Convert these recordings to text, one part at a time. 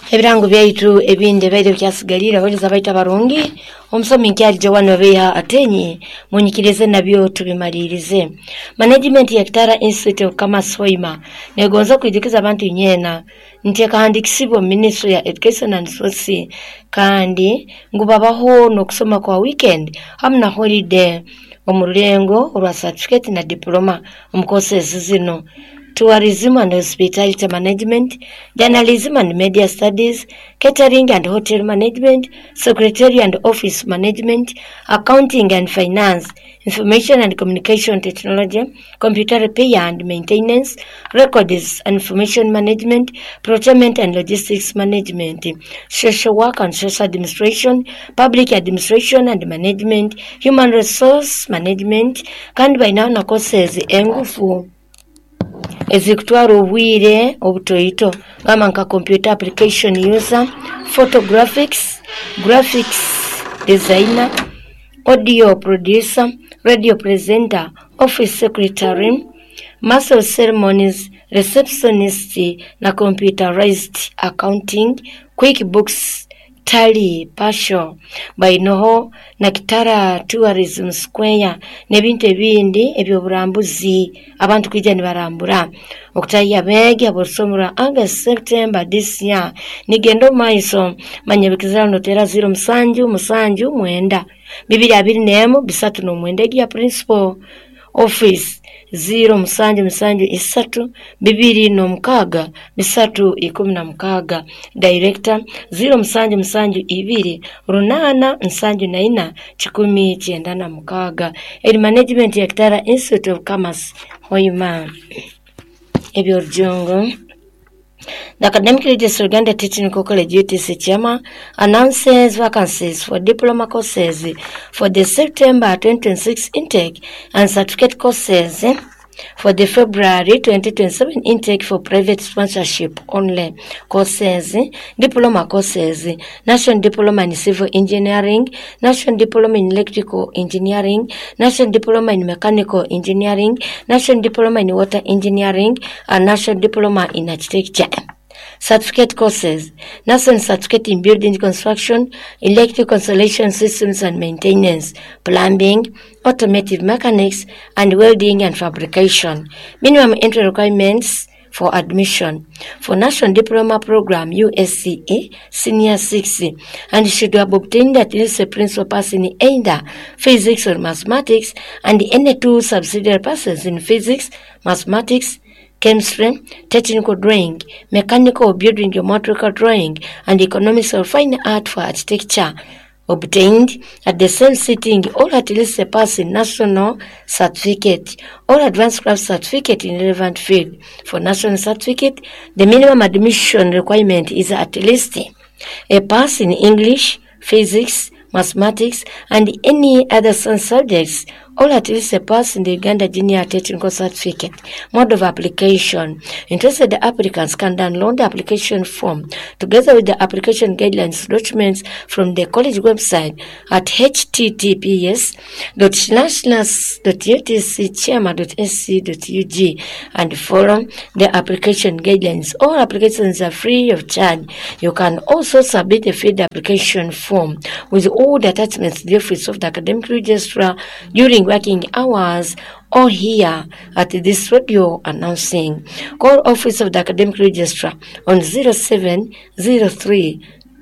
Ebirango byaitu ebinde baide byasigalira waliza baita barungi omusomi nkyali Joan Obeya atenyi munyikirize nabyo tubimalirize. Management ya Kitara Institute of Commerce Hoima negonza kwidikiza abantu nyena nteka handikisibwa Ministry ya Education and Social kandi ngubabaho no kusoma kwa weekend hamna holiday omulengo olwa certificate na diploma omukosezi zino tourism and hospitality management, journalism and media studies, catering and hotel management, secretary and office management, accounting and finance, information and communication technology, computer repair and maintenance, records and information management, procurement and logistics management, social work and social administration, public administration and management, human resource management, kandi by now na courses engufu ezikutwara obwire obutoito kama nka computer application user, photographics, graphics designer, audio producer, radio presenter, office secretary, master of ceremonies, receptionist na computerized accounting, QuickBooks, Tally, partial by noho na Kitara Tourism Square nebintu ebindi ebyoburambuzi abantu kwijja ne barambura okutaya bege abosomura August September this year nigendo maiso manyebikizana notera 0 musanju 229 ya principal office 0 musanju 3 216 director 0 musanju 2 runana 9 el management ya Kitara Institute of Commerce Hoima ebyorjongo. The Academic Register Uganda Technical College UTC Chama announces vacancies for diploma courses for the September 2026 intake and certificate courses for the February 2027 intake for private sponsorship only courses, diploma courses, National Diploma in Civil Engineering, National Diploma in Electrical Engineering, National Diploma in Mechanical Engineering, National Diploma in Water Engineering, and National Diploma in Architecture. Certificate courses, National Certificate in Building Construction, Electrical Installation Systems and Maintenance, Plumbing, Automotive Mechanics, and Welding and Fabrication. Minimum entry requirements for admission. For National Diploma Program USCA Senior 6, and should have obtained at least a principal pass in either physics or mathematics, and any two subsidiary passes in physics, mathematics, chemistry, technical drawing, mechanical building geometrical drawing, and economics or fine art for architecture obtained at the same sitting or at least a pass in national certificate or advanced craft certificate in relevant field. For national certificate, the minimum admission requirement is at least a pass in English, physics, mathematics, and any other science subjects, or at least a pass in the Uganda Junior Technical Certificate. Mode of application. Interested applicants can download the application form together with the application guidelines documents from the college website at https://utcchama.sc.ug and follow the application guidelines. All applications are free of charge. You can also submit a field application form with all the attachments to the office of the academic registrar during working hours or here at this radio announcing. Call office of the academic registrar on 0703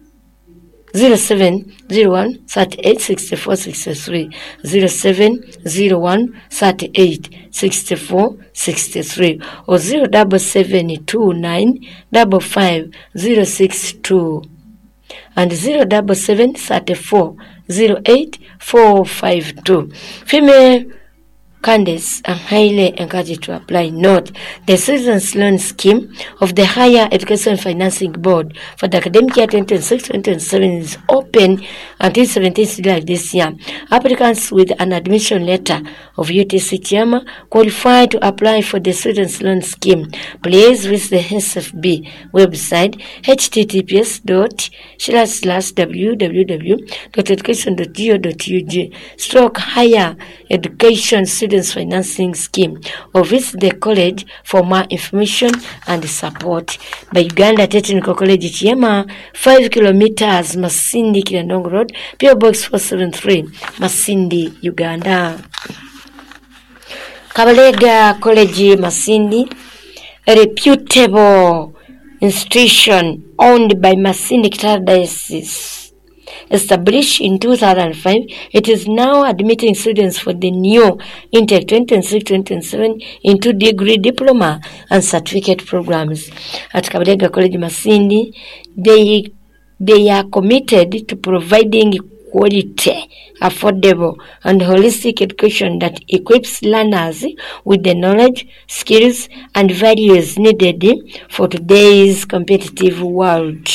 0701 38 64 63 0701 38 64 63 or 07729 55 062 and 077 34 08 452. Female candidates are highly encouraged to apply. Note, the Citizens Loan Scheme of the Higher Education Financing Board for the academic year 2026-2027 is open until 17th July this year. Applicants with an admission letter of UTC Chama qualify to apply for the Students Loan Scheme. Please visit the SFB website https://www.education.go.ug/higher education student Students Financing Scheme or visit the college for more information and support. By Uganda Technical College Chiema, 5 kilometers Masindi Kirandong Road, PO Box 473, Masindi, Uganda. Kabalega College Masindi, a reputable institution owned by Masindi Kitara Diocese. Established in 2005, it is now admitting students for the new intake 2026-2027 into degree, diploma, and certificate programs. At Kabalega College Masindi, they are committed to providing quality, affordable, and holistic education that equips learners with the knowledge, skills, and values needed for today's competitive world.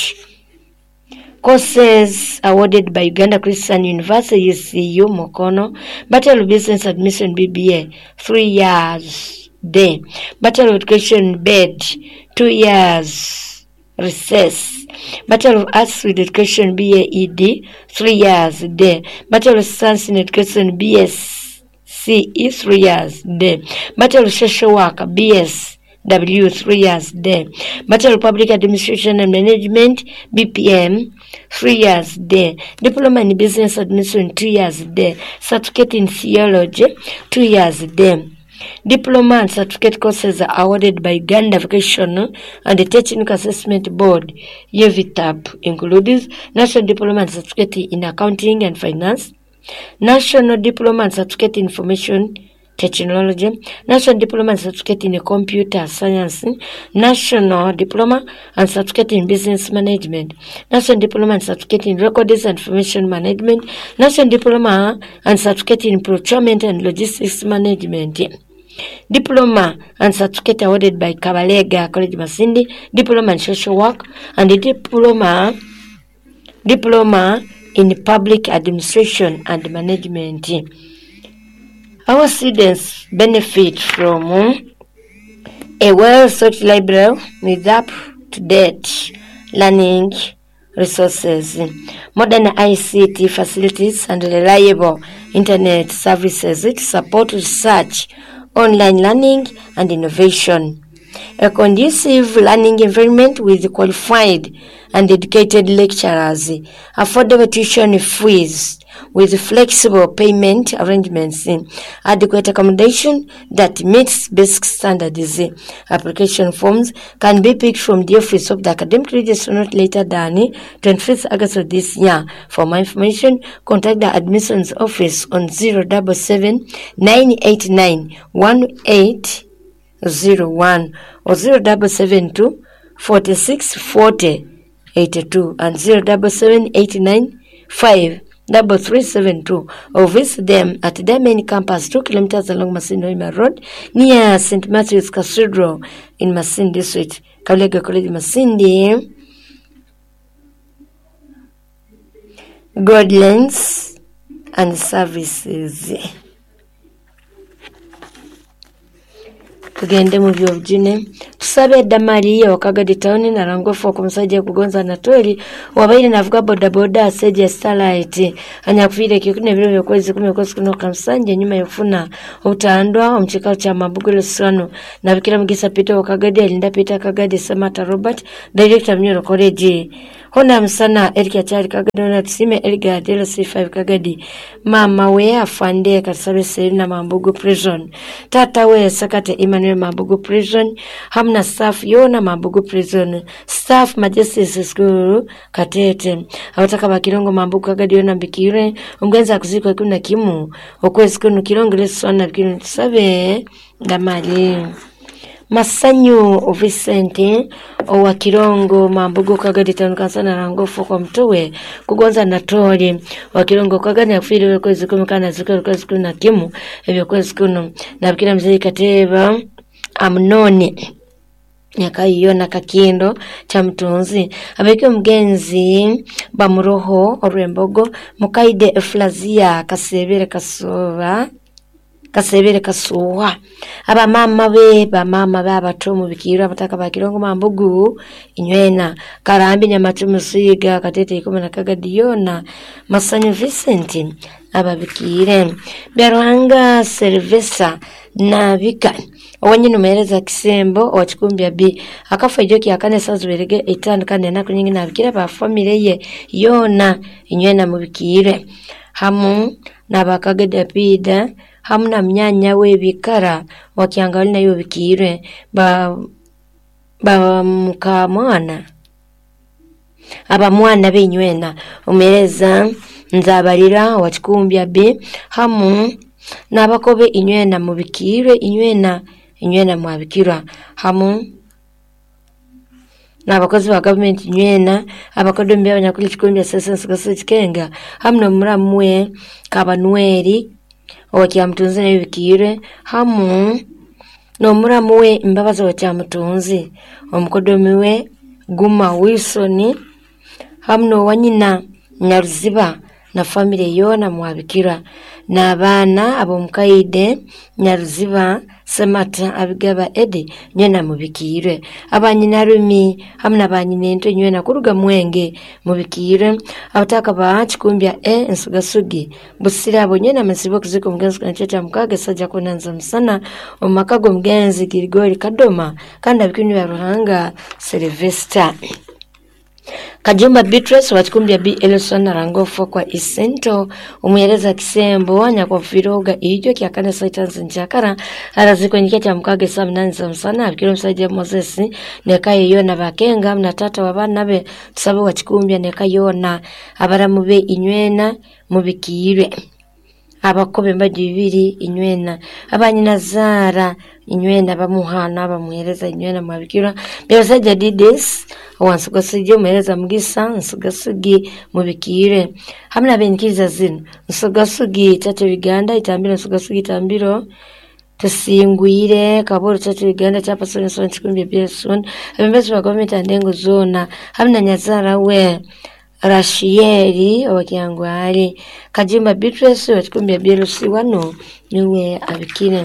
Courses awarded by Uganda Christian University UCU Mokono: Bachelor of Business Admission BBA 3 years day, Bachelor of Education BEd 2 years recess, Bachelor of Arts with Education BAED 3 years day, Bachelor of Science in Education BSCE 3 years day, Bachelor of Social Work BSW 3 years day, Bachelor of Public Administration and Management BPM 3 years day, Diploma in Business Administration 2 years day, Certificate in Theology 2 years day. Diploma and certificate courses are awarded by Uganda Vocational and the Technical Assessment Board (UVTAB), includes National Diploma and Certificate in Accounting and Finance, National Diploma and Certificate in Information Technology, National Diploma and Certificate in Computer Science, National Diploma and Certificate in Business Management, National Diploma and Certificate in Records and Information Management, National Diploma and Certificate in Procurement and Logistics Management. Diploma and Certificate awarded by Kabalega College Masindi, Diploma in Social Work, and the Diploma in Public Administration and Management. Our students benefit from a well-stocked library with up-to-date learning resources, modern ICT facilities, and reliable internet services to support research, online learning, and innovation. A conducive learning environment with qualified and dedicated lecturers, affordable tuition fees with flexible payment arrangements, adequate accommodation that meets basic standards. Application forms can be picked from the office of the academic register not later than 25th August of this year. For more information, contact the admissions office on 077 989 1801 or 0772 46 40 82 and 07789 53372 or visit them at their main campus 2 kilometers along Masindi Road near St. Matthew's Cathedral in Masindi District. Kabalega College Masindi. Guidelines and services. Tugende mu by'obujune tusabe Damali Wakagadi Town na Rangofu ku musajja kugonza Natoli wabaire navuga bodaboda aseje Starlight anyakufire kikune biro byokwezi 10 kuno kamsanje nyuma yofuna obutandwa omukikalo kya Mabugulu Sano nabikira Mugisa Peter Wakagadi alinda Peter Kagadi Samata Robert Director Mnyoro College Hona msana Erika Chari Kagadi na tusime Erika DLC5 Kagadi mama we afande kasabe Serena Mambugu Prison tata we Sakate Emmanuel Mambugu Prison hamna staff yona Mambugu Prison staff Majesty School Katete awataka bakirongo Mambugu Kagadi yona mbikire umgenza kuzikwa kuna kimu okwezi kuno kirongo leswana bikino tusabe Damali Masanyu Vicente owa Kirongo Mambugu Kagadi tanukansana Rangofu kwa mtuwe kugonza Natoli wa Kirongo Kagadi afiri kwezi kumukana zikuru kwezi kuna kimu ebyo kwezi kuno nabikira mzee Kateba Amnoni Nyakayiyona Kakindo cha Mtunzi abeke mgenzi bamuroho Orwembogo Mukaide Eflazia Kasebere Kasova kasebere kasuwa aba mama be abato mu bikiro abataka bakirongo mambugu inywena karambi nyamatusiga katete 10 kagadiona masanyo Vincent ababikire Berwanga Servisa na Vika Owanyino mereza kisembo wachikumbia B akafa ijoki yakane sazuberege itandukane nako nyingi nabikira ba family ye yona inywena mu bikire hamu nabakageda pida hamu na mnyanya we bikara wakiangali na yo bikire ba mukamwana aba mwana binywena umereza nzabarira wachikumbia B hamu nabakobe inywena mu bikire inywena mwabikira hamu nabakozi ba government inywena abakodombe abanyakuli chikumbia sasa Kenga hamu muramwe kabanweri owakiamutunzi na bikire hamu no muramwe imbabazo wakiamutunzi omukodomiwe Guma Wilson hamu no wanyina Nyaruziba na family yona mwabikira na abana abomukaide Nyaruziba Semata abigaba Edi nyena mubikire abanyina Rumi hamna banyine ento nywena kuruga mwenge mubikire abataka ba chikumbia nsugasugi busira abo nyena masibo kuziko mgenzi kancheta mukage sajja konanza msana omakago mgenzi Girigori Kadoma kandi abikini ya Ruhanga Sylvester Kajumba Beatrice wachikumbia B. Elson Rangofo kwa Isento umweleza kisembo wanya kwa viroga ijo kia kane saitanzi nchakara araziko nyiketa mkage saminani za msana abikiro msaidia Mozesi neka yona bakenga mna tata wabana be tusabu wachikumbia neka yona abara mube inywena mubikire abakobe mbajibiri inywena abanyina Zara inywena bamuhana bamuhereza inywena mwabikira bezaja Dides wansugasugi umereza mugisa nsugasugi mubikire hamna benkiza zino nsugasugi tatu Uganda itambiro nsugasugi itambiro tusingwire kaboro tatu Uganda chapa sone chikumbia Bieson abembezi wa government andengo zona hamna Nyazara we Rashieri wakiangwari Kajumba Beatrice wachikumbia Bielosi wano niwe abikire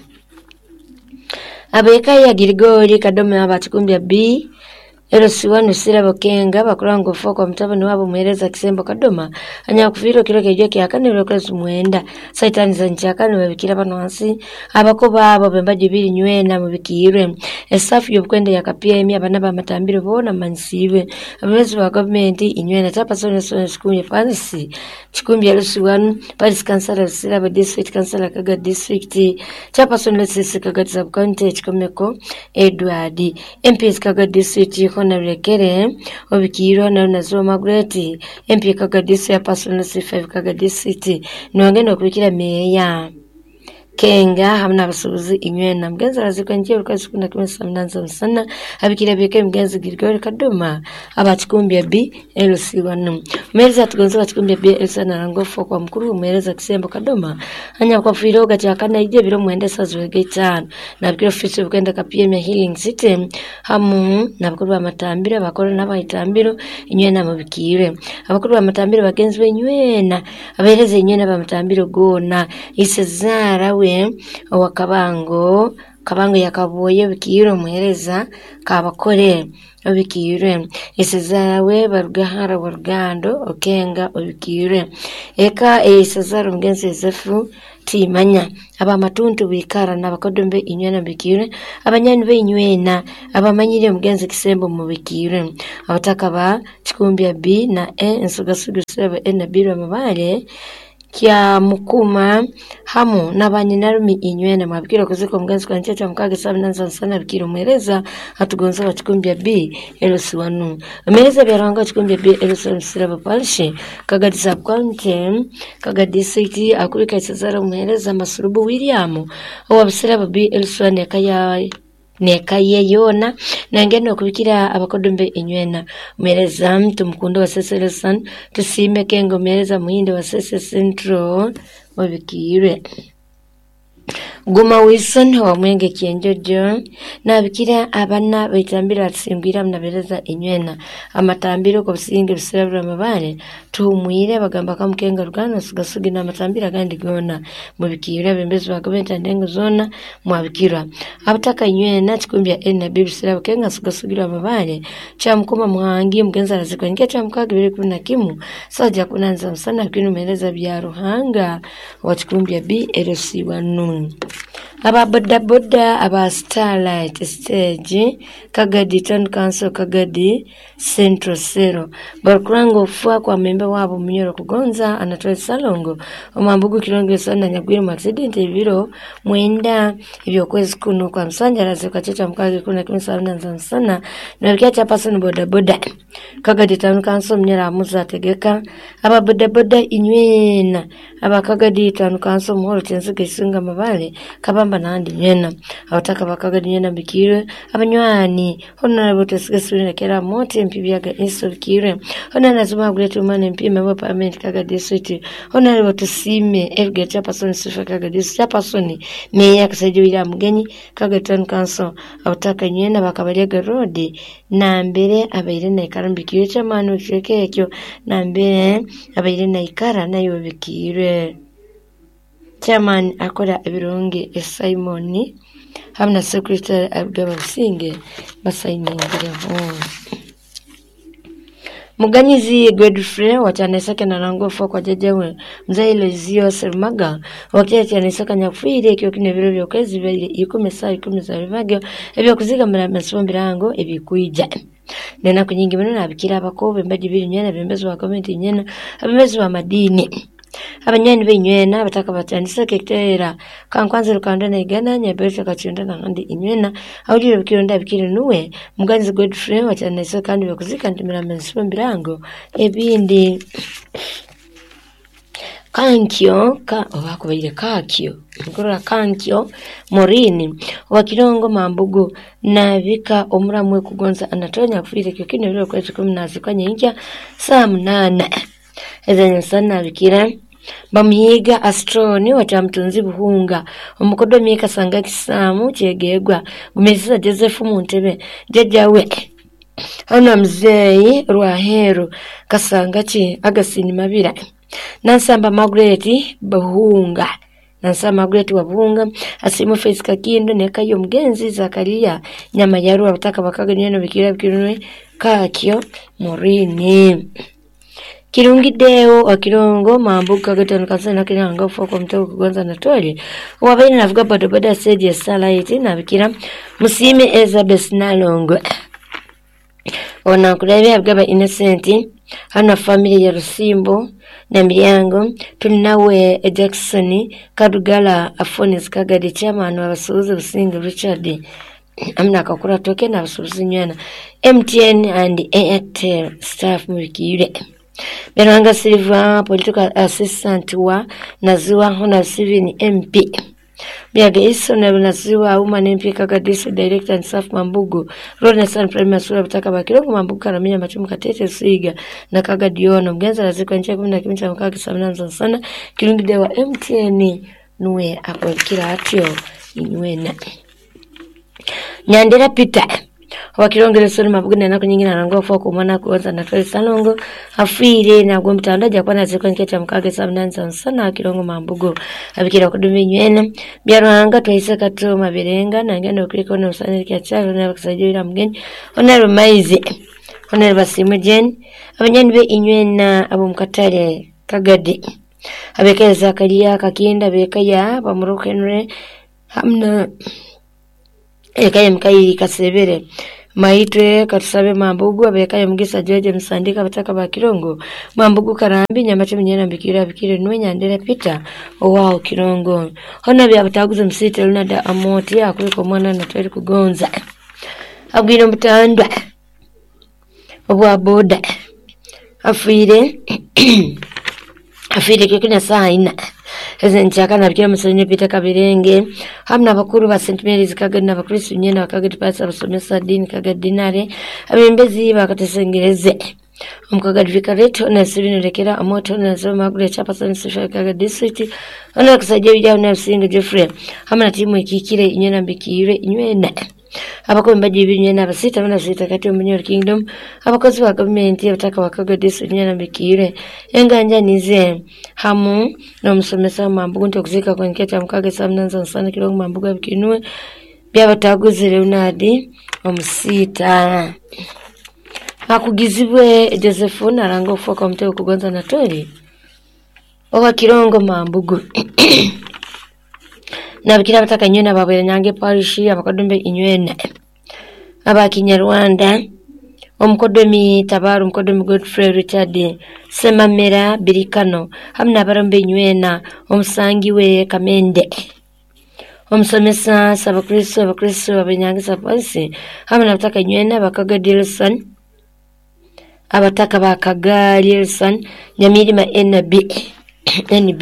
abeka ya Girigori Kadome abachikumbia B Erosi wano sira bokenga bakurango foko mtabani wabo muhereza kisembo Kadoma anya kufiro kilo kejoki yakane lokezi muenda saitani za nchakane wabikira bano wansi abako babo bembaji bili nywena mubikire esafu yobukwende yakapia emi abanaba matambiro bona mansiwe abezi wa government inywena tapa sone shikumye Paris chikumbi Erosi wano Paris Council sira ba district council Kaga district tapa sone sisi Kaga sub county chikomeko Edward MPs Kaga district kona rekere obikiro na nazo Margaret MP Kaga district personal C5 Kaga district nongeno kubikira meya Kenga hamna abasubuzi inywena mgenzi raziko nje ukazikunda kimesa mnanza msana abikira beke mgenzi Girigori Kadoma abachikumbia B LC wanu mereza tugonzo bachikumbia B LC na Rangofo kwa mkuru mereza kisembo Kadoma anya kwa firoga chakana ije biro muendesa zwege tano na bikiro fisi bukenda kapia mya healing system hamu na bakuru ba matambiro bakoro n'abayitambiro inywena mubikire abakuru ba matambiro bagenzi benywena abereze inywena ba matambiro gona isezara we wakabango yakaboye bikiro muhereza kabakore obikire isezarawe barugahara warugando okenga obikire eka isezara mgenzi Yosefu timanya aba matuntu bikara nabakodombe inywena bikire abanyani be inywena abamanyire mgenzi kisembo mu bikire abataka ba chikumbia B na nsugasugu sebe na biro mabale kia mukuma hamu nabanyina Rumi inywena mwabikira kuziko mgenzi kwa nchecha mkage saminanza sana bikiro mwereza hatugonza wachikumbia B Elosi wanu mwereza biaranga wachikumbia B Elosi msira bapalishi Kaga disappointe Kaga district akurika isazara mwereza Masurubu William wabisira B Elosi wanu nekaye yona nangeno kubikira abakodombe inywena mwereza mtu mkundo wa Seselesan tusime kengo mwereza muhinde wa Sese Central wabikire Guma Wilson wa Mwenge Kienjojo nabikira abana baitambira tsimbira mnabereza inywena amatambiro ko businge bisabira mabare tumwire bagamba kamukenga rugano sigasugi na matambira gandi gona mubikira bembezo bagabenta ndengo zona mwabikira abutaka inywena chikumbya ena bibisira kenga sigasugira mabare chamkuma muhangi mgenza raziko nge chamkaga bire kuna kimu saja kunanza sana kinu meleza bya ruhanga wachikumbya BLC wanun aba boda aba Starlight Stage Kagadi Town Council Kagadi Central Zero barkurango fua kwa memba wabo Munyoro Kugonza Anatoly Salongo omambugu kilongo sana nyagwiri mu accident ibiro mwenda ibyo kwezi kuno kwa msanjaraze kwa cheta mkage kuna kimsana sana na bikiacha person boda Kagadi Town Council Mnyera Muza Tegeka aba boda inywena aba Kagadi Town Council muhoro tensuke isunga mabale kabamba nandi nyena abataka Bakagadi nyena bikire abanywani honorable tesuke kera mote mpibyaga inso bikire honorable zuma great woman mpime wa parliament Kagadi City honorable tusime FG chairperson sifa Kagadi chairperson meya kasajira mugenyi Kagadi Town Council abataka nyena bakabalyaga road na mbere abaire na ikarambikire chamano kekekyo na mbere abaire na ikara nayo bikire chairman akora ebirungi Simon hamna secretary abgaba businge basainingira Muganyizi Godfrey wachanesaka na rangofa kwa jajawe mzailo zio sermaga wachanesaka nyafire kyo kinebiro byokwezi bile 10 vagyo ebyo kuziga mbirango ebikuija nena kunyingi meno nabikira abakobe mbaji biri nyena bembezo wa community nyena abembezo wa madini abanyani b'inywena bataka batandisa kekitera kankwanze rukanda na igana nyabesha kachunda na handi inywena awulire bikironda bikire nuwe Muganyizi Godfrey wachanesaka kandi bakuzika ndimira mensipo mbirango ebindi kankyo obakubaire kakyo ngorora kankyo morini wakirongo mambugu na vika omuramwe kugonza anatonya kufire kyo kino biro kwa 10 kwa nyinja saa 8 ezanya sana bikira bamyiga astroni watamtunzi buhunga omukodo mieka sanga kisamu kyegegwa umezisa Joseph Muntebe jajawe hano mzeyi Rwaheru kasanga ki agasini mabira Nansamba Margaret Bahunga Nansamba Margaret Wabunga asimu Face Kakindo nekayo mgenzi Zakaria nyama yaru abataka Bakagadi nyeno bikira bikirunwe kakyo morini Kirungi deo wakirongo mambuga Kagadi kasana kinanga ufoko mtoko kugonza Anatoly wabaini navuga boda stage ya Starlight na bikira Musime Elizabeth Nalongo Onakulebe abgaba Innocent hana family ya Rusimbo na Miryango tulinawe Jackson Kadugala Afonis Kagadi chairman wa basuuzi businge Richard amna akakura toke na basuuzi nyana MTN and Airtel staff mubikire Beranga Silva political assistant wa naziwa hona Steven MP Biaga iso na naziwa woman MP Kagadi director and staff Mambugu Rona San Premier Sura butaka Bakirungu Mambugu Karaminya Machumu Katete Siga na Kagadi ono mgenza laziko nchia kumina kimicha mkaki saminanza sana Kirungi dewa MTN nuwe hapo kila atio inywena Nyandera Peter wakirongere sori mabugune nako nyingine nangofa ko mwana kuanza na Anatoly Salongo afire na gwo mtanda jakwa na ziko nkecha mkage saminanza sana akirongo mambugo abikira kudumi nywena byaranga twaiseka to mabirenga na ngendo kliko no saniri kya chalo na bakasajira mgenyi onero maize onero basimu jen abanyani be inywena abo mkatale Kagadi abekeza Zakaria Kakinda bekaya bamurokenre hamna Ekaya mkayi kasebere maitwe katusabe Mambugu abekaye mugisa George Msandika bataka Bakirongo Mambugu Karambi nyamache mnyena bikire nuwe Nyandera Peter owao Kirongo hona bya bataguze msite lunada amoti akweko mwana Anatoly kugonza abwino mutandwa obwa boda afire kikina saa 4 Ezenchaka na bikira Musonye Peter Kabirenge hamna bakuru ba St Mary's Kagadi na bakristo nyena Kagadi pasa basomesa dini Kagadi nare abembezi bakatesengereze Omukagadi Vicarate ono sibinerekera amoto ono zo Margaret Chapason Social Kaga District ono kusajja bijao na Singa Jeffrey hamna timu ikikire Inywena mbikire Inywena abakozi mbaji binyena abasita bana sita kati omunyor Kingdom abakozi ba government abataka wakaga District Inywena mbikire enganja nize hamu no musomesa mambugu nto kuzika kwa nketa mukage samnanza nsana kilongo mambugu bikinwe byabataguze Leonard omusita akugizibwe Joseph naranga ofuka omutego kugonza na tori owa Kirongo mambugu nabikira bataka Inywena babere nyange parish abakodumbe Inywena abakinyarwanda omukodomi Tabaru omukodomi Godfrey Richard Semamera Birikano hamna barambe Inywena omusangi we Kamende omusomesa abakristo abenyange sapasi hamna bataka Inywena bakaga Dilson abataka bakaga Dilson Nyamirima NB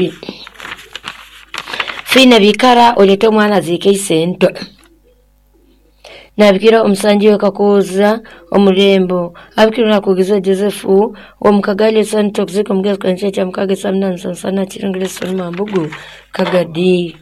Fina bikara oleta omwana zike isento nabikira omusanji we Kakoza omurembo abikira kugiza Joseph omukagali santo kuzika mugezi kanche cha mukage samna nsana chirungire soni mambugu kagadi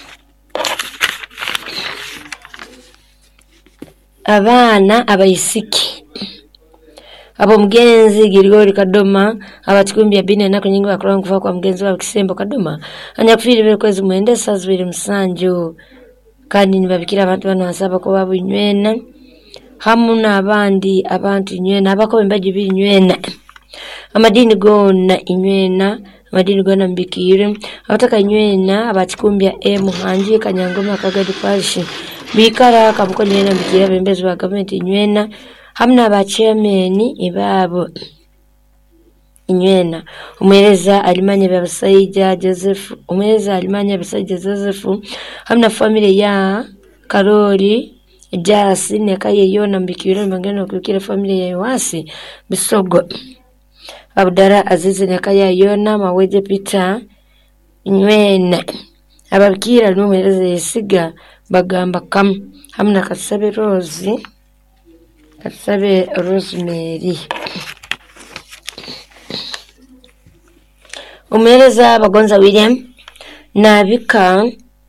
abana abayisiki abo mugenzi Girigori Kadoma abachikumbya bine nako nyingi bakola kufa kwa mugenzi wa Kisembo Kadoma anyakufiri bekwezi mwende sazwiri musanjo kandi nibabikira abantu bano hasaba ko babu Inywena hamuna abandi abantu Inywena abako mbaji bi Inywena amadini gona Inywena amadini gona mbikire abataka Inywena abachikumbya muhanji Kanyangoma Kagadi Parish bikara kabuko Inywena mbikira bembezi ba government Inywena hamna ba chairman ibabo Inywena umweleza alimanya byabasaija Joseph umweleza alimanya basaija Joseph hamna family ya Karoli Jasi nekaye yona mbikire mbangeno kukira family ya Wasi Bisogo Abdara Azizi nekaye yona Maweje Peter Inywena ababikira n'umweleza yesiga bagamba kam hamna Kasabe Rose Kasabe Rosemary Umeleza Bagonza William nabika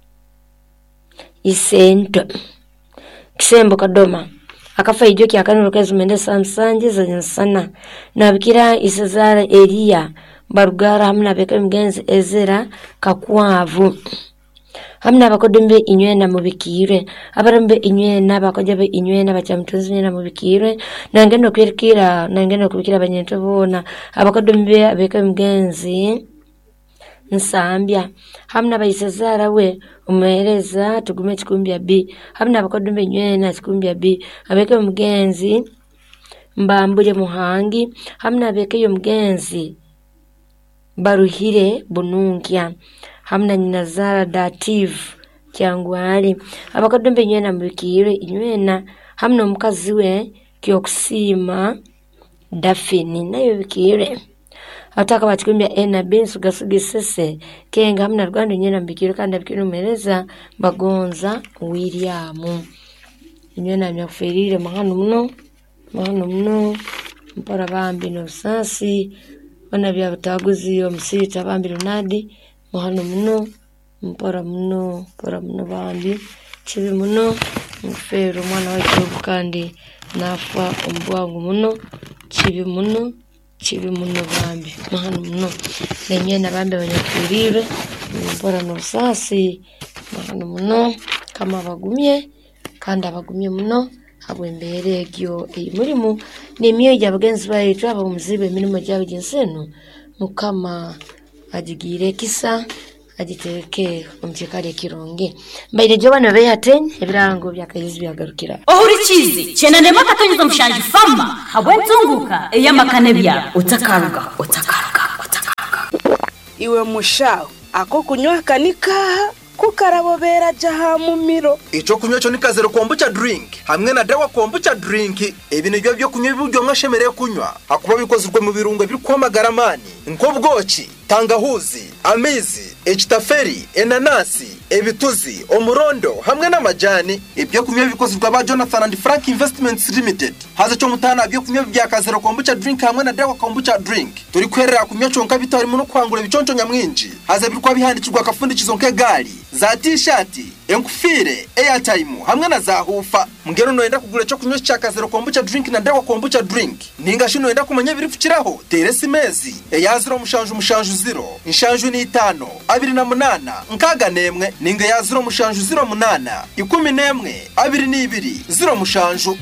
isento Kisembo Kadoma akafa ijoki akanurukazi mende samsanje za sana nabikira Isazara Elia Barugara hamna beka mgenzi Ezera Kakwavu hamna bakodembe Inywena mubikire abarambe Inywena bakojabe Inywena bachamtunzi Inywena mubikire nangeno kwirikira nangeno kubikira banyento bona abakodembe abeka mgenzi Nsambya hamna bayisazara we umeleza tugume chikumbya B hamna bakodembe Inywena chikumbya B abeka mgenzi Mbambule Muhangi hamna abeka yo mgenzi Baruhire Bununkia hamna Nyinazara Dative Kyangwali abakodembe Inywena mbikire Inywena hamna omukazi we Kyokusima Dafini nayo bikire ataka bachikumbya NB Sugasugisese kenga hamna Rwanda Inywena mbikire kandi abikire umeleza Bagonza William Inywena myakuferire mahano muno mpora bambi no sasi bana bya bataguzi yo musita bambi Lunadi mahano muno mpora muno bambi chibi muno mfero mwana wa Kirubu kandi nafa ombwangu muno chibi muno bambi mahano muno Inywena bambi banyakurire mpora no sasi mahano muno kama bagumye kandi abagumye muno abwembere egyo eyimurimu nemyoja abagenzi bayitu abamuzibe emirimo gyabo gyenseno mukama agigire kisa agiteke omukikale kironge mbaire gyo bano beyaten ebirango byakayizi byagarukira ohurikizi chena ne makatonyeza mushanji fama habwentunguka eyamakane bya utakaruga iwe mushaho ako kunywa kanika kukarabobera jaha mumiro ico kunywa cyo nikazero kombucha drink hamwe na dawa kombucha drink ibi nibyo byo kunywa ibyo mwashemereye kunywa akuba bikozwe mu birungo biri kwamagara mani nkobwoki tangahuzi amizi ekitaferi, enanasi, ebituzi, omurondo hamwe n'amajani. Ibyo kunywa bikozwe ba Jonathan and Frank Investments Limited. Haza cyo mutana byo kunywa bya Kazero kombucha drink hamwe na Dawa kombucha drink. Turi kwerera kunywa cyonka bitari mu no kwangura biconco nyamwinji. Haza birwa bihandikirwa akafundikizo nk'egali, za t-shirt, enkufire, airtime hamwe na za hufa. Mugero noenda kugura cyo kunywa cya Kazero kombucha drink na Dawa kombucha drink. Ninga shino enda kumanya biri fukiraho teresi mezi yaziro mushanju 0 inshanju ni 5 28 nkaga nemwe ninga yaziro mushanju 08 11 22 0 mushanju.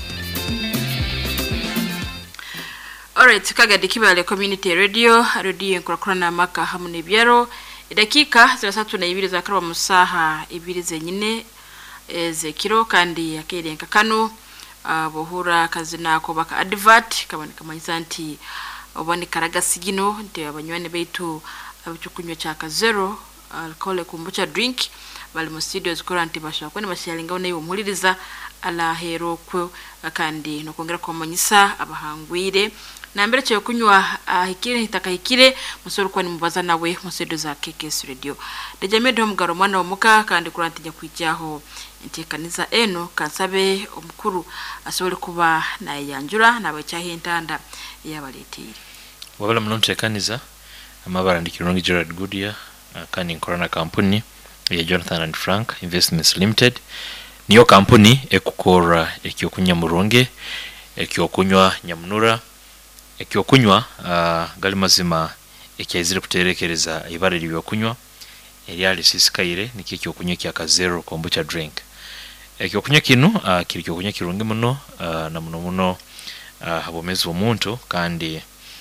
Alright, Kagadi Kibale Community Radio nkurakurana maka hamwe byaro dakika 32 za karwa musaha 2 zenyine zekiro kandi yakerenka kano bohura kazina ko baka advert kaboneka manyisanti obone karagasigino nte abanywane baitu abucukunywa cha Kazero alcohol kombucha drink bali mu studios current basha kwene bashalinga nayo muhuliriza ala hero ko kandi no kongera ko manyisa abahangwire na mbere cyo kunywa hikire hitakahikire musoro kwani mubaza nawe mu studios za KKS Radio dejamedo mugaro mwana omuka kandi kurantijya kwijyaho intekaniza eno kansabe omukuru asobole kuba na yanjura nabacahintanda yabaletire wabala mnontekaniza amabara ndikirongi Gerard Goodyear kandi nkorana company ya Jonathan and Frank Investments Limited niyo company ekukora ekyokunya muronge ekyokunywa nyamunura ekyokunywa gali mazima ekyazire kuterekereza ibara libyo kunywa eryali sisikaire niki ekyokunywa kya Kazero kombucha drink ekyokunywa kino kiri kyokunywa kirungi muno na muno habomezi omuntu kandi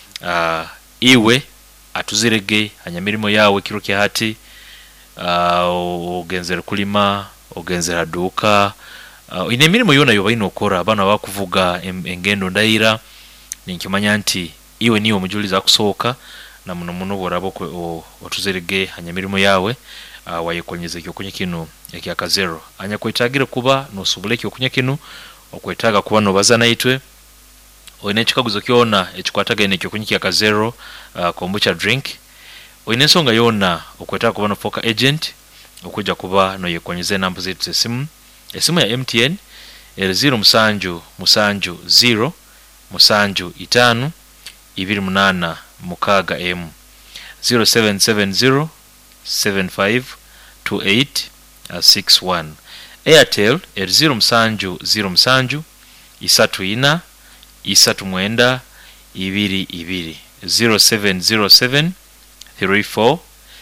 iwe atuzirege hanyamirimo yawe kiro kya hati ogenzera kulima ogenzera duka ine mirimo yona yoba inokora abana bakuvuga engendo ndaira ninkimanya nti iwe niyo mujuliza kusoka na muno borabo otuzirege hanyamirimo yawe wayekonyeze kyokunya kino ekya Kazero anya kwetagira kuba no subule kyokunya kino okwetaga kuba no bazana itwe oyine chikaguzo kyona ekikwataga ene kyokunya kya Kazero kombucha drink oyine songa yona okwetaga kuba no foka agent okuja kuba no yekonyeze namba zetu esimu ya MTN 0 musanju 0 musanju 5 28 mukaga M 0770 752861 Airtel 0 musanju 0 musanju 34 39 22 0707 34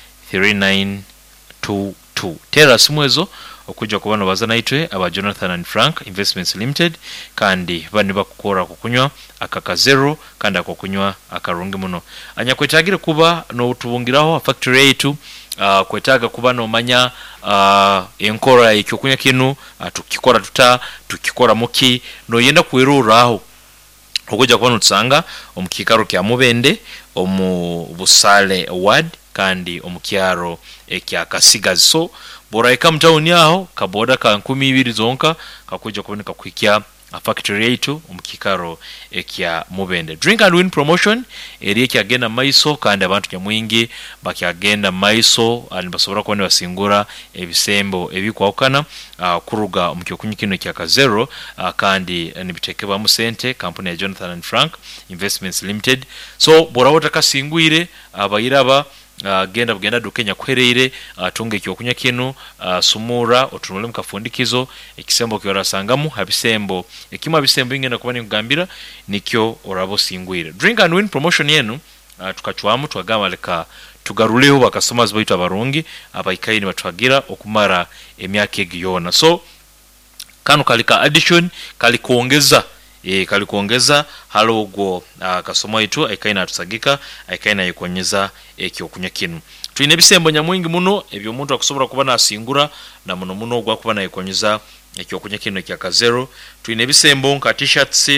3922 tera simwezo okuja kubano bazana itwe aba Jonathan and Frank Investments Limited kandi bani bakukora kukunywa aka Kazero kandi akokunywa akarungi muno anya kwetagire kuba no utubungiraho factory yetu kwetaga kuba no manya enkora ekyokunya kinu tukikora tukikora muki no yenda kweruraho okuja kubano tsanga omukikaro kya Mubende omu Busale ward kandi omukyaro ekya Kasigazi so bora eka mtauni yaho kaboda ka 12 zonka kakuja kuboneka kwikya factory yetu omukikaro ekya Mubende drink and win promotion eri ekyagenda maiso kandi abantu nyamwingi bakyagenda maiso ali basobora kubona basingura ebisembo ebikwakana kuruga omukyokunya kino kya Kazero kandi nibitekeba mu sente company ya Jonathan and Frank Investments Limited so bora wotakasingwire abayiraba genda dukenya kwereire tunge kyokunya kino sumura otunule mukafundikizo ekisembo kyorasangamu habisembo ekima bisembo ingena kubani kugambira nikyo orabo singwire drink and win promotion yenu tukachwamu twagama leka tugaruleho bakasomers baitwa barungi abayikaini batwagira okumara emyaka egiyona so kanu kalika addition kalikuongeza kalikuongeza halogo kasoma itu ayikaina tusagika ayikaina yikonyeza ekyokunya kinu tuine bisembo nyamwingi muno ebyo omuntu akusobora kuba nasingura na muno ogwa kuba nayikonyeza ekyokunya kinu kya Kazero tuine bisembo nka t-shirts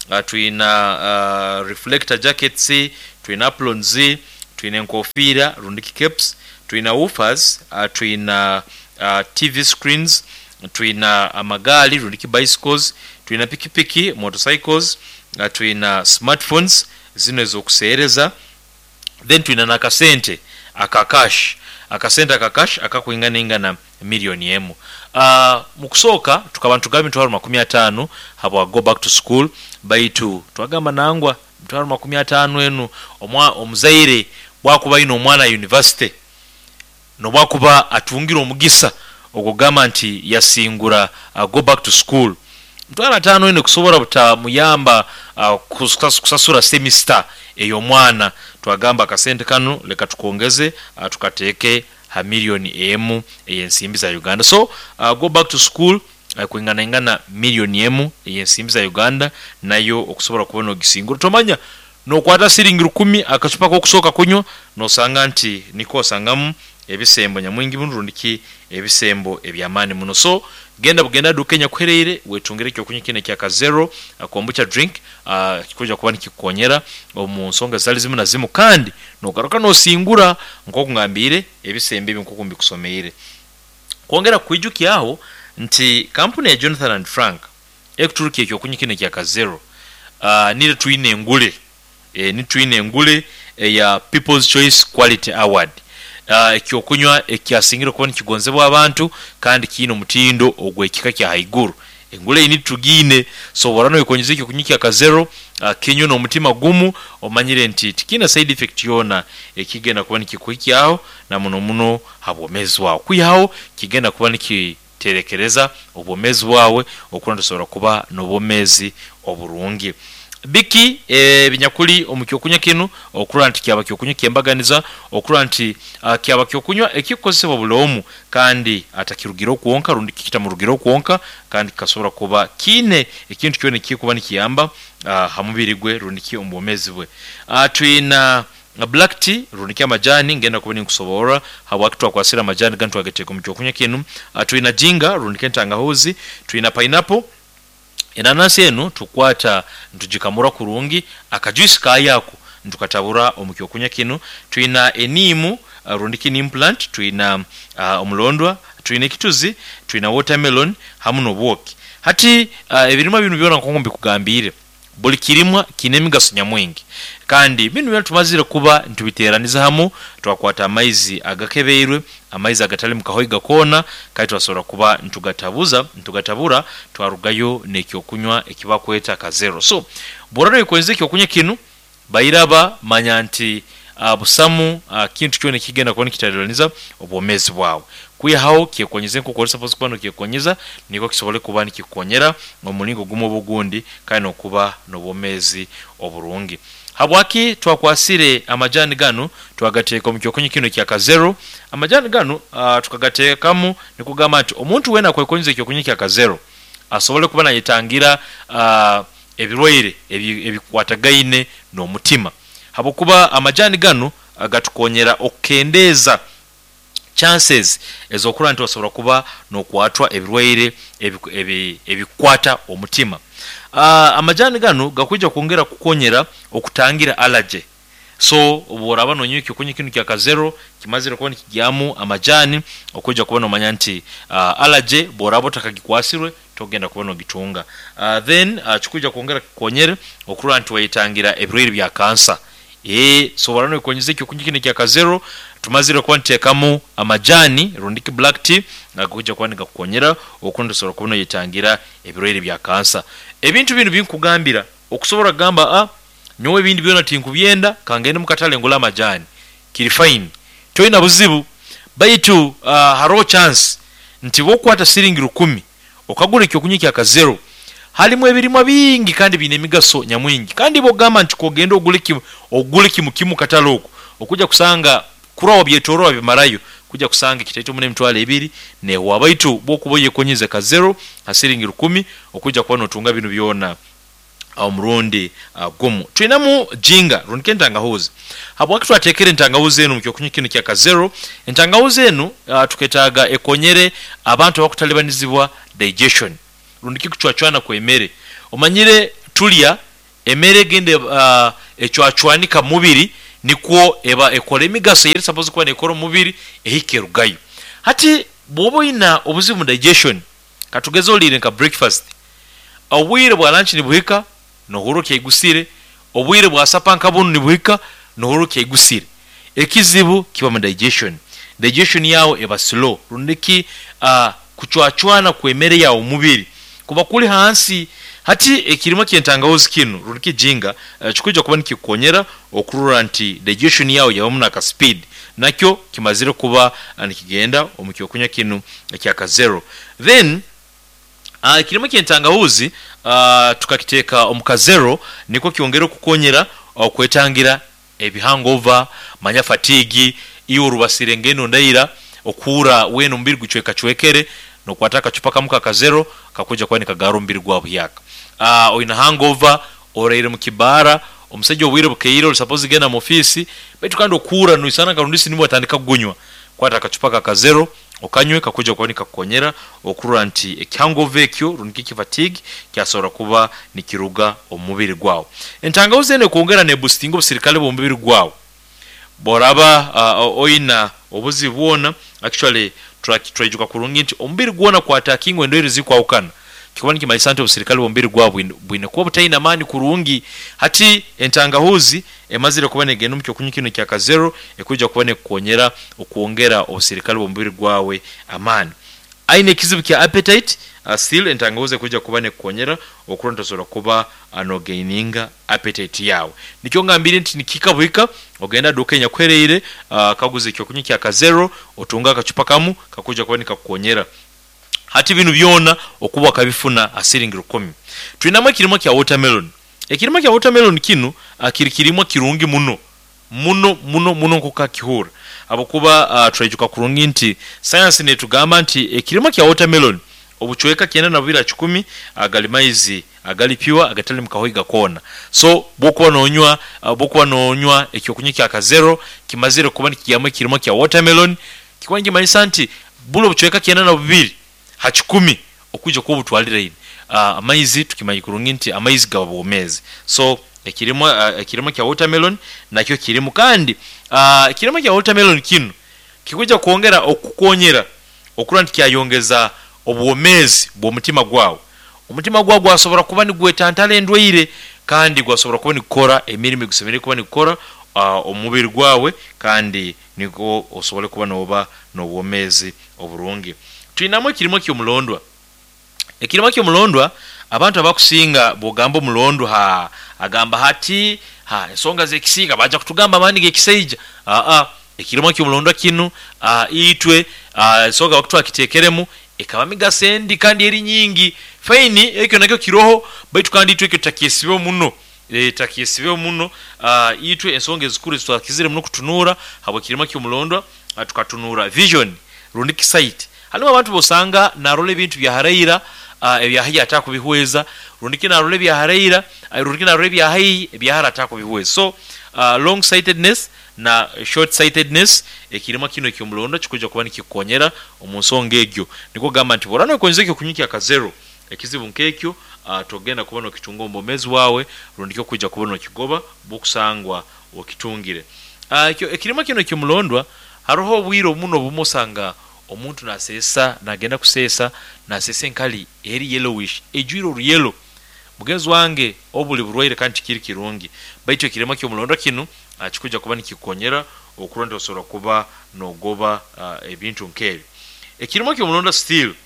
tuina reflector jackets tuina aprons tuina nkofira rundiki caps tuina woofers tuina TV screens tuina amagali rundiki bicycles tuina pikipiki motorcycles tuina smartphones zino ezokuseereza then tuina nakasente akakash akasente akakash akakuingana milioni emu. Mukusooka tukaba ntugamba mitwalo 50 habo go back to school baitu twagamba nangwa mitwalo 50 enu omuzaire bwakuba ino omwana university no bwakuba atungira omugisa okugamba nti yasingura go back to school mitwalo 5 eno kusobora buta muyamba kusasura semester eyo mwana twagamba akasente kanu leka tukongeze tukateeke ha milioni emu eyensimbi za Uganda. So go back to school kuingana milioni emu eyensimbi za Uganda nayo okusobora kubona ogisingura tomanya no kwata siringi 10 akachupa ko kusoka kunyo no sanga nti niko sangamu ebisembo nyamwingi bunrundiki ebisembo ebyamani muno. So genda dukenya kwereire wetungire kyo kunyikine kya kazero akombucha drink kikuja kuba nikikonyera omunsonga zali zimu na zimu kandi no garuka no singura nko kungambire ebisembe ebinkukumbi kusomeire kwongera kwijuki aho nti kampuni ya Jonathan and Frank ekuturuki kyo kunyikine kya kazero nile tuine ngule ni tuine ngule ya People's Choice Quality Award ekyokunywa ekyasingira kubona kigonzebwa abantu kandi kino mutindo ogwekika kya haiguru engule ini tugine so warano yekonyeze kikunyiki akazero kinyo no mutima gumu omanyire nti kina side effect yona ekigenda kubona kikuiki aho na muno habomezwa kuyaho kigenda kubona kiterekereza obomezi wawe okulanda sora kuba nobomezi oburungi biki binyakuli omukyokunya kinu okuranti kyaba kyokunya kyembaganiza okuranti kyaba kyokunywa ekikozesebwa bulomu kandi atakirugiro kuonka rundi kikita murugiro kuonka kandi kasobora kuba kine ekintu kyone kikuba nikiyamba hamubiri gwe rundi ki ombomezi bwe tuina black tea rundi kya majani ngenda kuba nikusobora habwakitwa kwasira majani gantu ageteka omukyokunya kinu tuina jinga rundi kentangahuzi tuina pineapple enanasi eno tukwata ntujikamura kurungi akajuice kayako ntukatabura omukyokunya kino tuina enimu rundiki ni implant tuina omulondwa tuina kituzi tuina watermelon hamuno bwoki hati ebirima bino byona nkongo kugambire buli kirimwa kinemigaso nyamwingi kandi bino byo tumazire kuba ntubiteraniza hamu twakwata amaizi agakebeirwe amaizi agatali mukahoiga kona kai twasora kuba ntugatabura twarugayo nekyokunywa ekiba kweta kazero. So borano ikonze kyokunya kinu bayiraba manyanti busamu kintu kyone kigenda kubona kitaraniza obomezi bwawe kuya hao kyekonyeze nko kolesa suppose kuba no kyekonyeza niko kisobole kuba nikikonyera ngomulingo gumo bugundi kandi okuba nobomezi oburungi habwaki twakwasire amajani gano twagateeka omukyokunya kino kya kazero amajani gano tukagateekamu nikugamba nti omuntu wena kwekonyeza ekyokunya kya kazero asobole kuba nayitangira ebirwaire ebikwatagaine n'omutima habokuba amajani gano agatukonyera okendeza chances ezokura nti wasobora kuba nokwatwa ebirwaire ebikwata omutima amajani gano gakuja kuongera kukonyera okutangira allergy. So oboraba no nyuki kunyi kinu kya kazero kimazire kubona kijamu amajani okuja kubona omanyanti allergy borabo takagikwasirwe togenda kubona ogitunga then chikuja kuongera kukonyere okura nti wayitangira ebirwaire bya cancer so warano ikonyeze kyokunyi kinu kya kazero tumazire kuba ntekamo amajani rundiki black tea ngakuja kuba nikakukonyera okundi soro kubona yitangira ebirwaire bya cancer. Ebintu bino binkugambira okusobora gamba nyowe bindi byona tinkubyenda kangende mukatale ngula amajani kiri fine toina buzibu baitu haro chance nti bokwata siringi 10 okagura kyokunyi kya kazero halimu ebirimwa bingi kandi binemigaso nyamwingi kandi bogamba nti kogenda oguliki mukimu katalogo okuja kusanga kurawo byetoro bimarayo kuja kusanga kitaito mune mtwale ebiri ne wabaitu bokuboye konyeze kazero hasiringi 10 okuja kubona otunga bino byona omrundi gumu tuinamu jinga runkentangauzi habwaki twatekere ntangauzi enu mukyokunya kino kya kazero entangauzi enu tuketaga ekonyere abantu bakutalibanizibwa digestion rundiki kuchwachwana kwa emere omanyire tulia emere gende echwachwanika mubiri nikwo eba ekole migaso yeri suppose kuba nekoro mubiri ehikerugayo hati bobo ina obuzimu digestion katugezo lire nka breakfast obwire bwa lunch ni buhika no horo kyegusire obwire bwa sapa nkabunu ni buhika no horo kyegusire ekizibu kiba mu digestion digestion yawo eba slow rundiki kuchwachwana kwemere yawo mubiri kuba kuli hansi hati ekirimo kyentangawuzi kino rundiki jinga chikuja kuba nikikonyera okurura nti digestion yawo yabamuna ka speed nakyo kimazire kuba nikigenda omukyokunya kinu kyaka 0 then kirimo kyentangawuzi tukakiteeka omuka 0 niko kyongera okukonyera okwetangira ebihangover manya fatigue iyo rubasire ngeno ndaira okura weno mbiri guchweka chwekere no kwataka chupaka muka ka 0 kakuja kwani kagaro mbiri gwa buyaka oina hangover oreire mukibara omusejo wire bukeiro suppose gena mu office betu kando kura no isana karundisi nibo atandika gunywa kwataka chupaka ka 0 okanywe kakuja kwani kakonyera okura nti ekyangover ekyo runiki fatigue kyasora kuba nikiruga omubiri gwawo entangawuzi ene kuongera ne boosting obusirikale bomubiri gwawo boraba oina obuzi buona actually trajuka kurungi nti omubiri gwona kwataking endwere zikwawukana kikubani kimaisante obusirikale bomubiri gwabo bwine kuba butaina mani kurungi hati entangawuzi emazire kuba negenda mukyo kunyikino kyaka 0 ekuja kuba nekonyera okuongera obusirikale bomubiri gwawe amani aine ekizibu kya appetite still entangawuzi ekuja kuba nekonyera okurontosola kuba anogaininga appetite yawe nikyo ngambire nti nikikabwika ogenda dukenya kwereire kaguze kyo kunyiki kyaka 0 otunga akacupa kamu kakuja kuba nikakonyera hati binu byona okuba kabifuna asiringi 10 twinamwe kirimo kya watermelon ekirimo kya watermelon kinu kirikirimo kirungi muno kuka kihura abokuba trajuka kurungi nti science netugamba nti ekirimo kya watermelon obuchweka kienda na bira 10 agalimaizi agalipiwa agatali mkahoiga kona so bokuwa nonywa ekyokunyiki aka 0 kimazire kuba nikiyamwe kirimo kya watermelon kikwangi maisanti bulo buchweka kienda na bubiri ha 10 okuja ko butwalira ine amaizi tukimanyi kurungi nti amaizi gaba bomezi so ekirimo kya watermelon nakyo kirimo kandi ekirimo kya watermelon kino kikuja kuongera okukonyera okura nti kyayongeza obwomezi bw'omutima gwawo omutima gwawo gwasobora kuba nigwetantala endwaire kandi gwasobora kuba nikukora emirimu gusebere kuba nikukora omubiri gwawe kandi niko osobole kuba noba n'obwomezi oburungi twinamwe kirimo ky'omulondwa ekirimo ky'omulondwa abantu abakusinga bogamba omulondwa agamba hati ensonga zekisinga baja kutugamba mani gekiseija ekirimo ky'omulondwa kino itwe ensonga bakutwa kitekeremu ekaba migasendi kandi eri nyingi faini ekyo nakyo kiroho baitu kandi itwe ekyo takiyesibe muno itwe ensonga ezikuru twakizire muno kutunura habo kirimo ky'omulondwa tukatunura vision rundiki site halimu abantu bosanga narole ebintu bya haraira ebyahayi atakubihweza rundiki narole bya haraira rundiki narole byahayi ebyahara atakubihweza so long sightedness na short sightedness ekirimo kino ky'omulondwa kikuja kuba nikikonyera omunsonga egyo niko gamba nti borano ekonzeke kunyiki aka 0 ekizibu nkekyo togenda kuba nokitunga ombomezi wawe rundiki okuja kuba nokigoba bukusangwa okitungire ekirimo kino ky'omulondwa haroho obwiro muno bumusanga omuntu nasesa nagenda kusesa nasesa enkali eri yellowish ejwiro yellow mugenzi wange obuli burwaire kandi kiri kirungi baitu ekirimo ky'omulondwa kino kikuja kuba nikikonyera okuronda osora kuba nogoba ebintu nkebi ekirimo ky'omulondwa still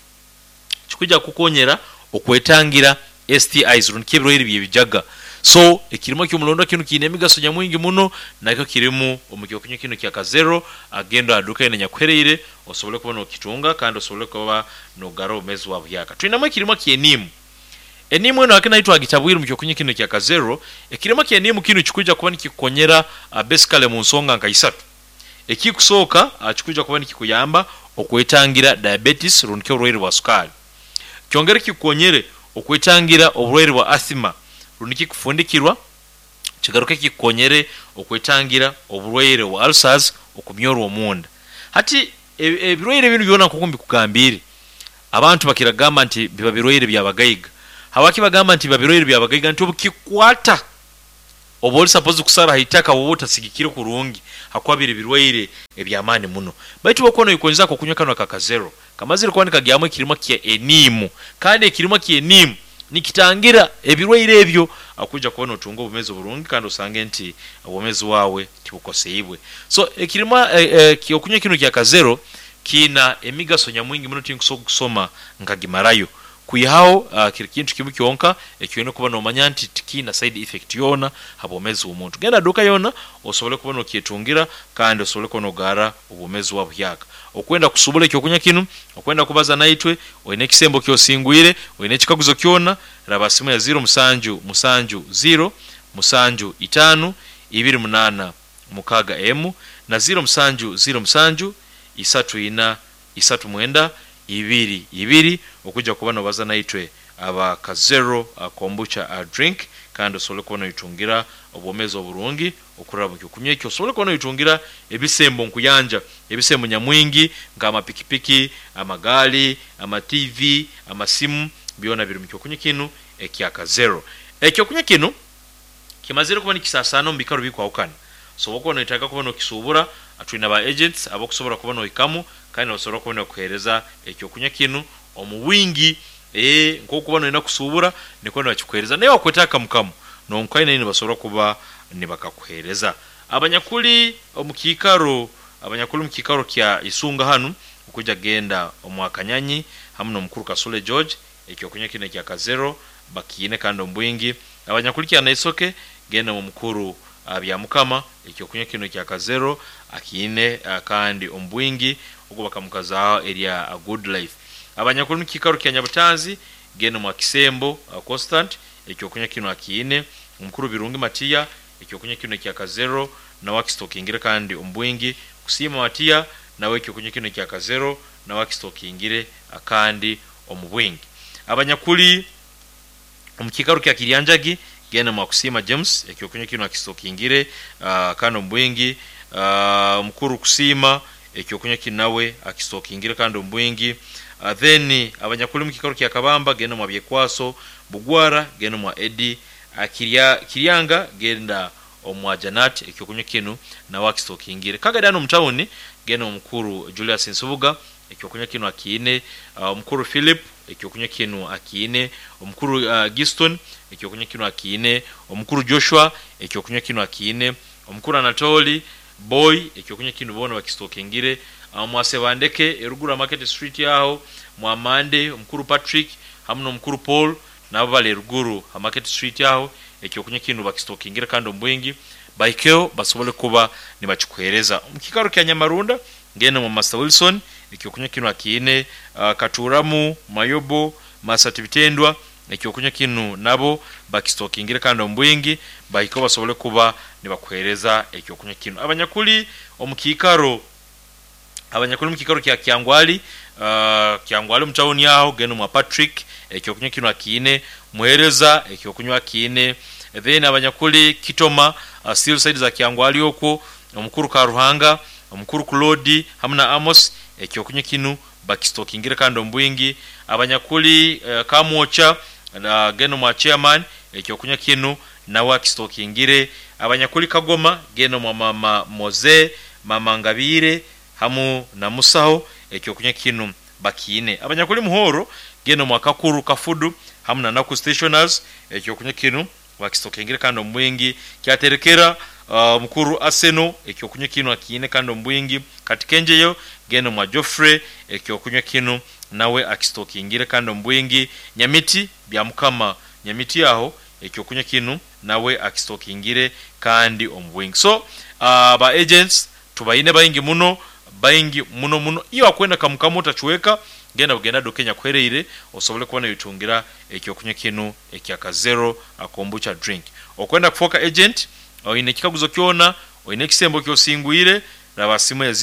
kikuja kukonyera okwetangira STIs rundiki ebirwaire byebijaga so ekirimo ky'omulondwa kino kiine emigaso nyamwingi muno nakyo kirimu omukyokunyo kino kyaka 0 agenda aduka ine nyakwereire osobole kuba nokitunga kandi osobole kuba nogara omezi wa buyaka twinamu ekirimo ky'enimu enimu eno akinaitwa agitabwira mukyokunyo kino kyaka 0 ekirimo ky'enimu kino kikuja kuba nikikonyera basically mu nsonga nka 3 ekikusooka kikuja kuba nikikuyamba okwetangira diabetes rundiki obulwaire bwa sukali kyongere kikonyere okwetangira obulwaire bwa asthma rundiki kufundikirwa kigaruke kikonyere okwetangira obulwaire bwa ulcers okumyorwa omunda hati ebirwaire bino byona kukumbi kugambire abantu bakiragamba nti biba birwaire byabagaiga hawaki bagamba nti biba birwaire byabagaiga nti obukikwata oboli suppose kusara hitaka wota sigikire kurungi hakwabire birwaire ebyamani muno baitu bakono ikonza ko kunywa kano kaka 0 kamazire kwani kagyamwe kirimo kye enimu kandi kirimo kye enimu nikitangira ebirwaire ebyo akujja kubona otunga obumezi obulungi kandi osange nti obumezi wawe tibukoseibwe. So ekirima okunywa kino kya kazero kina emigaso nyamwingi muno tinkusobola kusoma nkagimarayo kuyihawo kiri kintu kimu kyonka ekyone kuba nomanya nti tikina side effect yona habomezi omuntu genda duka yona osobole kubona okyetungira kandi osobole kono gara obumezi wa byaka okwenda kusubula ekyokunya kinu okwenda kubaza naitwe oyine kisembo kyosingwire oyine kikaguzo kyona raba simu ya 0 musanju 5 28 mukaga emu na 0 isatu mwenda ibiri okujja kubana baza naitwe aba kazero kombucha drink kandi osole kubona itungira obumezo burungi okuraba kyokunywa ekyo osole kubona itungira ebisembo nkuyanja ebisembo nyamwingi ngama pikipiki amagali ama TV amasimu biona biri mukyokunywa kinu ekya kazero ekyokunywa kinu kimazire kubona kisasano mbikaro bikwawukana so wako itaka kubona okisubura atwina ba agents abokusobora kubona ikamu kandi basobora kubona okuhereza ekyokunya kinu omuwingi nkokubona ina kusubura niko bakikuhereza naye wakwetaka mukamu nonkaine ni basobora kuba ni bakakuhereza abanyakuli omukikaro kya isunga hanu okujja genda omwakanyanyi hamno mukuru Kasule George ekyokunya kino kya kazero bakine kandi ombwingi abanyakuli kya naisoke genda mu mukuru bya mukama ekyokunya kino kya kazero akine kandi ombwingi ugo bakamukaza area a good life abanyakulu mukikaro kya nyabutanzi genda mu kisembo constant ekyokunya kino akine omukuru birungi Matia ekyokunya kino kya kazero na wakistokingire kandi ombwingi kusima Matia nawe ekyokunya kino kya kazero na wakistokingire akandi omubwingi abanyakuli omukikaro kya kiryanjagi genda mu kusima James ekyokunya kino akistokingire kandi ombwingi mukuru kusima ekyokunya kinawe akistokingire kandi ombwingi then abanyakuli mukikaro kya kabamba genda mu byekwaso bugwara genda mu Edi kiryanga genda omwa Janat ekyokunya kino na wakistokingire kagadano mtawuni genda omukuru Julius Nsubuga ekyokunya kino akine omukuru Philip ekyokunya kino akine omukuru Giston ekyokunya kino akine omukuru Joshua ekyokunya kino akine omukuru Anatoli boy ekyokunya kino bona bakistokingire mwasebandeke erugura market street yaho mwamande omukuru Patrick hamno omukuru Paul nabo bale ruguru market street yaho ekyokunya kino bakistokingire kandi ombwingi baikeo basobole kuba ni bakikuhereza omukikaro kya Nyamarunda ngene mu Master Wilson ekyokunya kino akine Katuramu Mayobo Masati Bitendwa ekyokunya kino nabo bakistokingire kandi ombwingi baikeo basobole kuba ni bakuhereza ekyokunya kino abanyakuli omukikaro mukikaro kya Kyangwali mtawuni yaho geno mwa Patrick ekyokunya kino akine muhereza ekyokunywa akine then abanyakuli Kitoma still side za Kyangwali okwo omukuru Karuhanga omukuru Claudi hamna Amos ekyokunya kino bakistokingire kandi ombwingi abanyakuli Kamwocha geno mwa chairman ekyokunya kino nawe akistokingire abanyakuli Kagoma geno mwa mama Moze mama Ngabire hamu na Musaho ekyokunya kino bakine abanyakuli Muhoro geno mwa Kakuru Kafudu hamna Naku stationers ekyokunya kino bakistokingire kandi ombwingi kyaterekera mukuru Aseno ekyokunya kino akine kandi ombwingi katikenjeyo geno mwa Joffrey ekyokunya kino nawe akistokingire kandi ombwingi Nyamiti bya mukama Nyamiti yaho ekyokunya kino nawe akistokingire kandi ombwingi so ba agents tubayine bayingi muno iyo akwenda kamukamu tachuweka genda dokenya kwereire osobole kubona yitungira ekyokunya kino ekya kazero akombucha drink okwenda kufoka agent oyine kikaguzo kyona oyine kisembo kyosingwire raba simu ya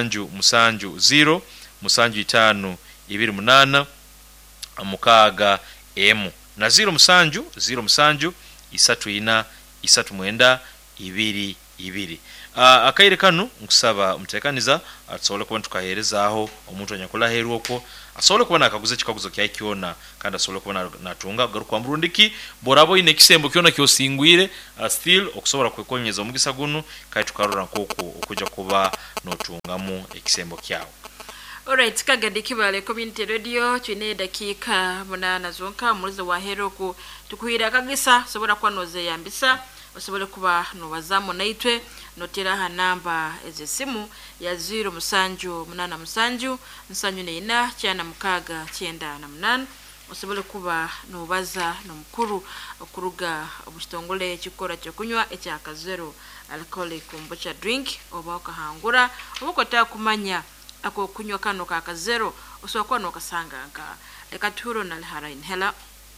0 5 28 mukaga emu na 0 isatu mwenda ibiri akaire kanu nkusaba umutekaniza atsobole kubona tukaherezaho omuntu anyakula heru okwo asobole kubona akaguze kikaguzo kya kiona kandi asobole kubona natunga garuka mburundiki borabo ine kisembo kiona kyosingwire still okusobora kwekonyeza omugisa guno kai tukarura nkoko okuja kuba notungamu ekisembo kyawo Alright, kagadi kibale community radio twine dakika munana zonka mulizo wa hero ku tukuhira kagisa sobola kwanoze yambisa osobola kuba no wazamu naitwe notera ha namba ezesimu ya 0 musanju munana musanju musanju neina cyana mukaga cyenda na munana osobola kuba no baza no mukuru okuruga obustongole chikora cyo kunywa ekyaka 0 alcoholic kombucha drink oba okahangura obukota kumanya ako kunywa kano kaka 0 osokwa no kasanga nka leka turo na harain hela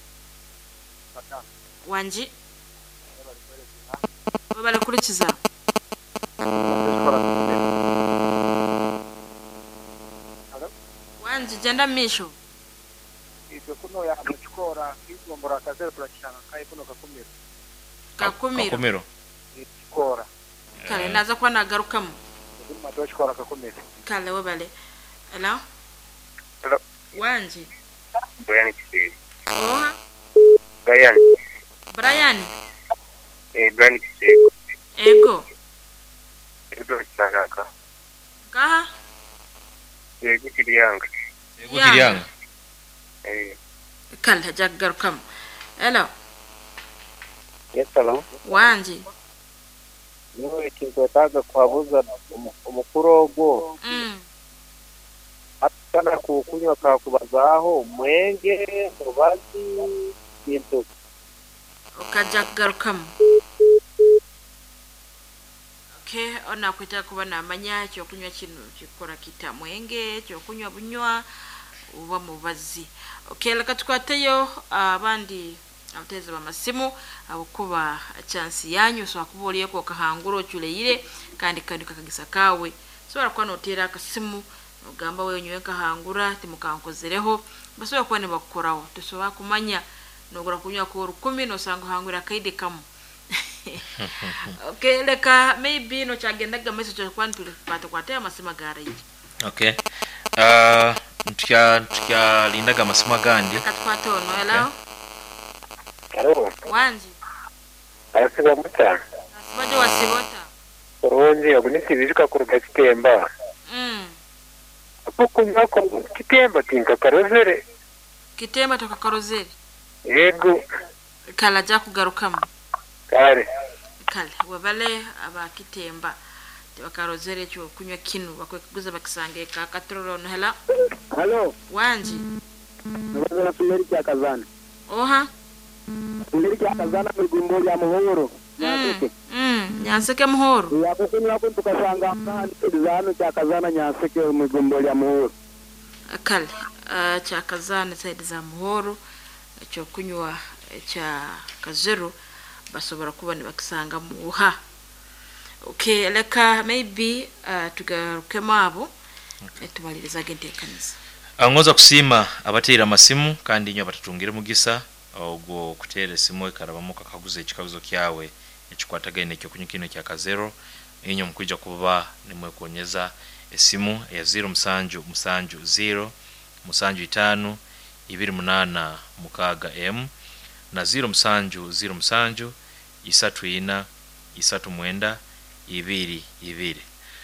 wanji babale kurikiza wanji jenda misho ibyo kuno ya mukora kigombora kazero turashaka kai kuno kakumiro ikora kale naza kwa nagarukamo madoshkora kakumiro kale wabale hello wanji Brian Kisego oha Brian Brian Kisego ego tsaka kaha ego kiriyanga kale jagarukamo hello yes hello wanji niwe kinzotaga kwabuza umukurogo atana kukunywa kakubazaho mwenge mubazi bintu okajagarukamu okay ona kwita kuba namanya cyo kunywa kino kikora kita mwenge cyo kunywa bunywa uba mubazi okay laka tukwateyo abandi abuteze bamasimu abukuba chance yanyu so akuboliye ko kahanguro cyuleire kandi kakagisa kawe so barakwa notera akasimu ugamba we nywe kahangura timukankozereho basoba kwa ne bakoraho tusoba kumanya nogura kunywa ko 10 no sango hangura kaide kamu okay leka maybe no chagendaga message cyo kwantu pata kwate amasima garaji okay ntya lindaga amasima gandi katwato no hello hello wanji asiba mutana asibaje wasibota ronje abunisi bijuka kuruka kitemba kunywa ko kitemba tinka karozere kitemba toka karozere yego kala ja kugarukamo kale wabale aba kitemba tebakarozere cyo kunywa kinu bakweguza bakisange ka katrolo no hela hello wanji nabazana fumeri cya kazana oha fumeri cya kazana mugumbo ya muhoro nyaseke muhoro yako kunywa ko tukasanga kandi cya kazana nyaseke mugumbo ya muhoro kale cya kazana saidi za muhoro cyo kunywa cya kazero basobora kuba ni bakisanga muha okay leka maybe tugarukemo abo tubaliriza gentekanisa angoza kusima abatera amasimu kandi nyo batatungire mugisa ogwo kutere simu ekarabamo kakaguze ekikabuzo kyawe ekikwatagane cyo kunyukino cya kazero inyo mukujja kuba nimwe konyeza esimu ya 0 musanju 0 musanju 5 28 mukaga m na 0 musanju 0 musanju 3 3 2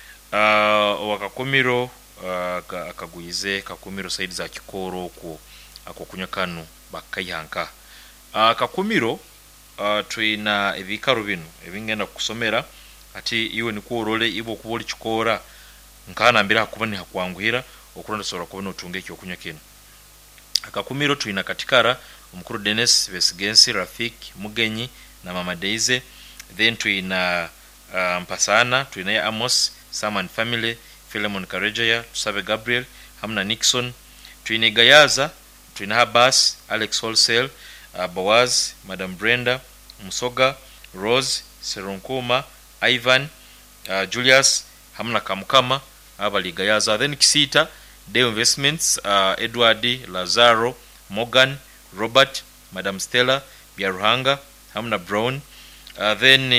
wakakumiro akaguize kakumiro saidi za kikoro oku akokunywa kanu bakayanka kakumiro twina ebikaro bino ebingenda kusomera ati iwe ni kuorole ibo kuboli chikora nkana mbira hakubani hakwanguhira okuronda sora kubona otunge cyo kunywa kino akakumiro twina katikara umukuru Dennis Besigensi Rafik Mugenyi na Mama Deize then twina Mpasana twina ya Amos Saman family Philemon Karejeya Tusabe Gabriel hamna Nixon twina Gayaza twina Habas Alex Wholesale Boaz Madam Brenda Musoga Rose Seronkuma Ivan Julius hamna Kamukama abali Gayaza then Kisita Deo Investments Edward Lazaro Morgan Robert Madam Stella Biaruhanga hamna Brown then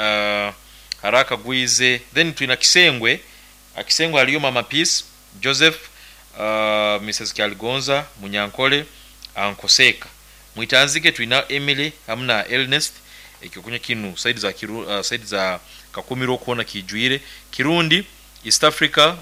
haraka guize then twina Kisengwe Kisengwe aliyo Mama Peace Joseph Mrs. Kalgonza Munyankole Ankoseka Mwitanzike twina Emily hamna Ernest ekikunya kinu side za kakumiro kuona kijuire Kirundi East Africa